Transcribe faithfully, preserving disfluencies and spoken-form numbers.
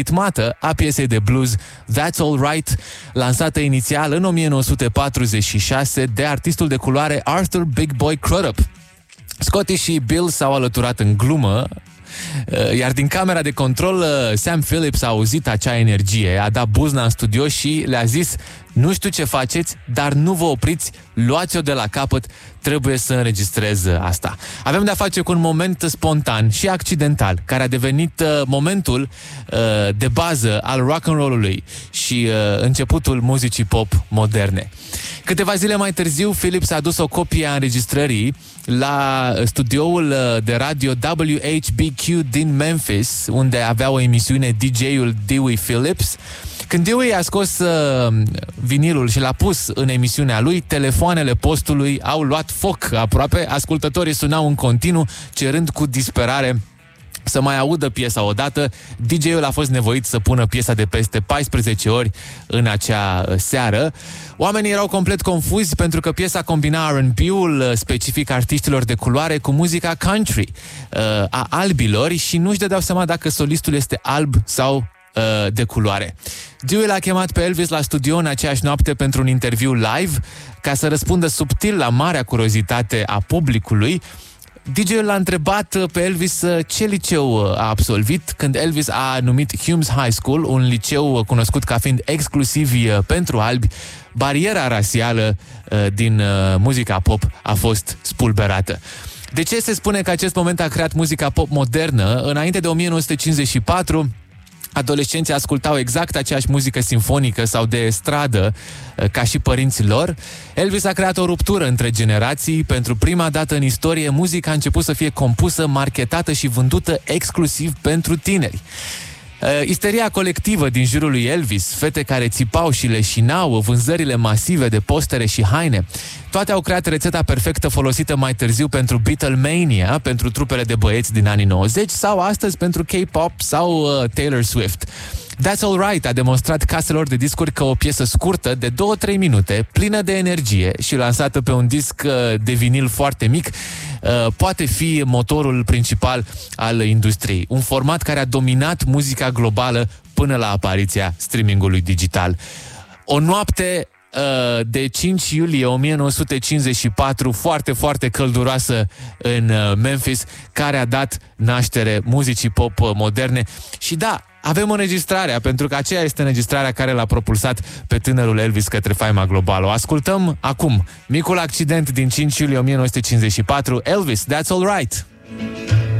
ritmată a piesei de blues That's All Right, lansată inițial în o mie nouă sute patruzeci și șase de artistul de culoare Arthur Big Boy Crudup. Scotty și Bill s-au alăturat în glumă, iar din camera de control Sam Phillips a auzit acea energie, a dat buzna în studio și le-a zis: nu știu ce faceți, dar nu vă opriți, luați-o de la capăt, trebuie să înregistrez asta. Avem de-a face cu un moment spontan și accidental, care a devenit uh, momentul uh, de bază al rock and roll-ului și uh, începutul muzicii pop moderne. Câteva zile mai târziu, Phillips a adus o copie a înregistrării la studioul de radio W H B Q din Memphis, unde avea o emisiune D J-ul Dewey Phillips. Când Dewey a scos uh, vinilul și l-a pus în emisiunea lui, telefoanele postului au luat foc aproape, ascultătorii sunau în continuu, cerând cu disperare să mai audă piesa odată. D J-ul a fost nevoit să pună piesa de peste paisprezece ori în acea seară. Oamenii erau complet confuzi pentru că piesa combina R and B-ul specific artiștilor de culoare cu muzica country a albilor și nu-și dădeau seama dacă solistul este alb sau de culoare. Dewey l-a chemat pe Elvis la studio în aceeași noapte pentru un interviu live ca să răspundă subtil la marea curiozitate a publicului. D J-ul l-a întrebat pe Elvis ce liceu a absolvit, când Elvis a numit Humes High School, un liceu cunoscut ca fiind exclusiv pentru albi. Bariera rasială din muzica pop a fost spulberată. De ce se spune că acest moment a creat muzica pop modernă? Înainte de o mie nouă sute cincizeci și patru, adolescenții ascultau exact aceeași muzică simfonică sau de stradă ca și părinții lor. Elvis a creat o ruptură între generații. Pentru prima dată în istorie, muzica a început să fie compusă, marketată și vândută exclusiv pentru tineri. Uh, isteria colectivă din jurul lui Elvis, fete care țipau și leșinau, vânzările masive de postere și haine, toate au creat rețeta perfectă folosită mai târziu pentru Beatlemania, pentru trupele de băieți din anii nouăzeci sau astăzi pentru K-pop sau uh, Taylor Swift. That's All Right a demonstrat caselor de discuri că o piesă scurtă de două-trei minute, plină de energie și lansată pe un disc de vinil foarte mic, poate fi motorul principal al industriei. Un format care a dominat muzica globală până la apariția streamingului digital. O noapte de cinci iulie o mie nouă sute cincizeci și patru, foarte, foarte călduroasă în Memphis, care a dat naștere muzicii pop moderne. Și da, avem înregistrarea, pentru că aceea este înregistrarea care l-a propulsat pe tânărul Elvis către faima globală. O ascultăm acum. Micul accident din cinci iulie o mie nouă sute cincizeci și patru, Elvis, That's All Right.